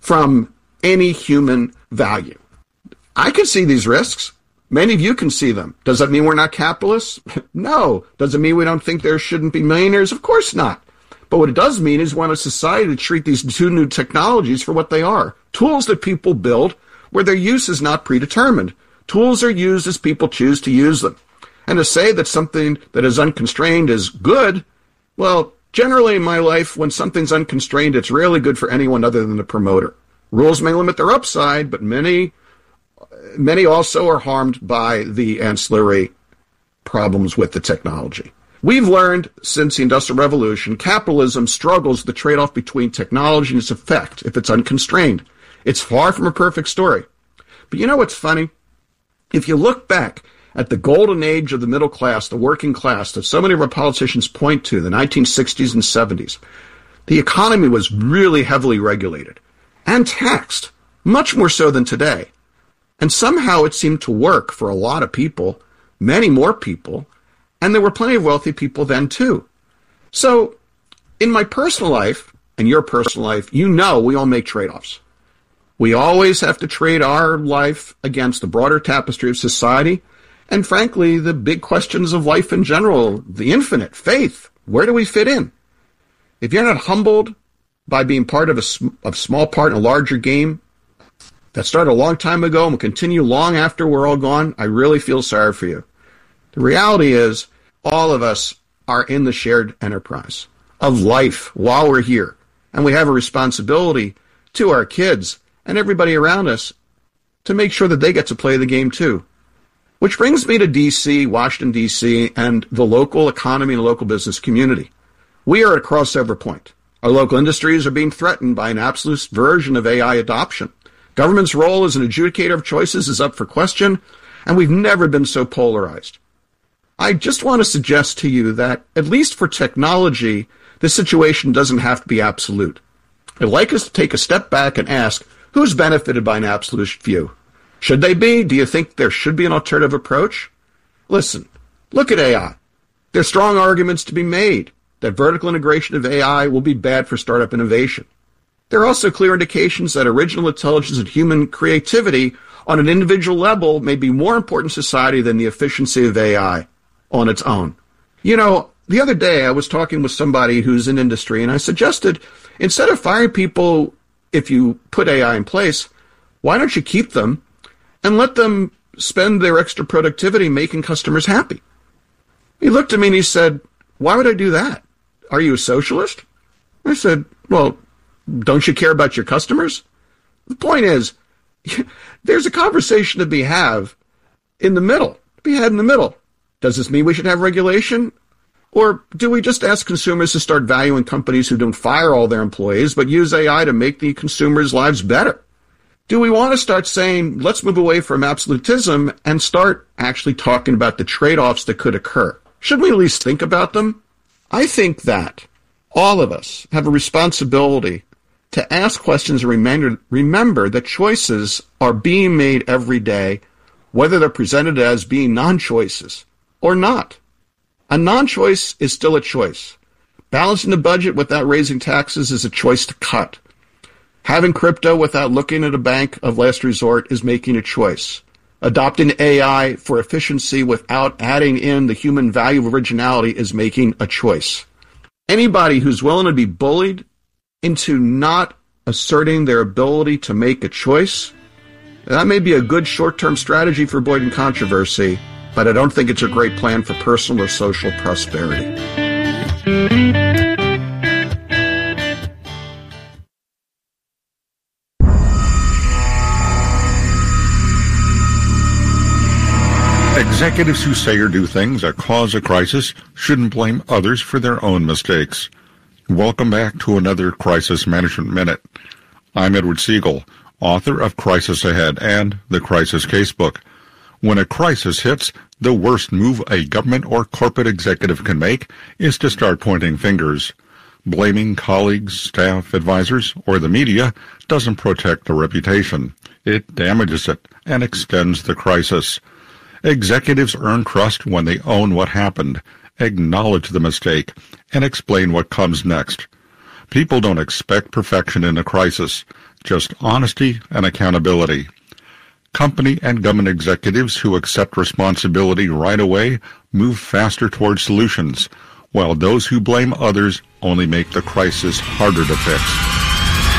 from any human value. I can see these risks. Many of you can see them. Does that mean we're not capitalists? No. Does it mean we don't think there shouldn't be millionaires? Of course not. But what it does mean is we want a society to treat these two new technologies for what they are. Tools that people build where their use is not predetermined. Tools are used as people choose to use them. And to say that something that is unconstrained is good, well, generally in my life, when something's unconstrained, it's rarely good for anyone other than the promoter. Rules may limit their upside, but many also are harmed by the ancillary problems with the technology. We've learned since the Industrial Revolution, capitalism struggles with the trade-off between technology and its effect if it's unconstrained. It's far from a perfect story. But you know what's funny? If you look back at the golden age of the middle class, the working class, that so many of our politicians point to, the 1960s and 70s, the economy was really heavily regulated and taxed, much more so than today. And somehow it seemed to work for a lot of people, many more people, and there were plenty of wealthy people then too. So in my personal life and your personal life, you know we all make trade-offs. We always have to trade our life against the broader tapestry of society and, frankly, the big questions of life in general, the infinite, faith. Where do we fit in? If you're not humbled by being part of a small part in a larger game that started a long time ago and will continue long after we're all gone, I really feel sorry for you. The reality is all of us are in the shared enterprise of life while we're here, and we have a responsibility to our kids and everybody around us to make sure that they get to play the game too. Which brings me to D.C., Washington, D.C., and the local economy and the local business community. We are at a crossover point. Our local industries are being threatened by an absolute version of AI adoption. Government's role as an adjudicator of choices is up for question, and we've never been so polarized. I just want to suggest to you that, at least for technology, the situation doesn't have to be absolute. I'd like us to take a step back and ask, who's benefited by an absolute view? Should they be? Do you think there should be an alternative approach? Listen, look at AI. There's strong arguments to be made that vertical integration of AI will be bad for startup innovation. There are also clear indications that original intelligence and human creativity on an individual level may be more important in society than the efficiency of AI on its own. You know, the other day I was talking with somebody who's in industry, and I suggested instead of firing people if you put AI in place, why don't you keep them and let them spend their extra productivity making customers happy? He looked at me and he said, why would I do that? Are you a socialist? I said, well, don't you care about your customers? The point is, there's a conversation to be had in the middle. Does this mean we should have regulation? Or do we just ask consumers to start valuing companies who don't fire all their employees but use AI to make the consumers' lives better? Do we want to start saying, let's move away from absolutism and start actually talking about the trade-offs that could occur? Should we at least think about them? I think that all of us have a responsibility to ask questions and remember that choices are being made every day, whether they're presented as being non-choices or not. A non-choice is still a choice. Balancing the budget without raising taxes is a choice to cut. Having crypto without looking at a bank of last resort is making a choice. Adopting AI for efficiency without adding in the human value of originality is making a choice. Anybody who's willing to be bullied into not asserting their ability to make a choice, that may be a good short-term strategy for avoiding controversy, but I don't think it's a great plan for personal or social prosperity. Executives who say or do things that cause a crisis shouldn't blame others for their own mistakes. Welcome back to another Crisis Management Minute. I'm Edward Siegel, author of Crisis Ahead and the Crisis Casebook. When a crisis hits, the worst move a government or corporate executive can make is to start pointing fingers. Blaming colleagues, staff, advisors, or the media doesn't protect the reputation. It damages it and extends the crisis. Executives earn trust when they own what happened, acknowledge the mistake, and explain what comes next. People don't expect perfection in a crisis, just honesty and accountability. Company and government executives who accept responsibility right away move faster toward solutions, while those who blame others only make the crisis harder to fix.